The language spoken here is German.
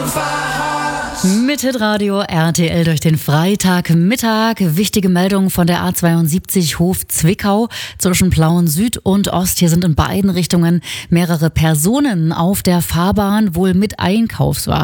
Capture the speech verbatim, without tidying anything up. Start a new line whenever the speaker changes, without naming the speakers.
Mit Hitradio R T L durch den Freitagmittag. Wichtige Meldungen von der A zweiundsiebzig Hof-Zwickau zwischen Plauen Süd und Ost. Hier sind in beiden Richtungen mehrere Personen auf der Fahrbahn, wohl mit Einkaufswagen.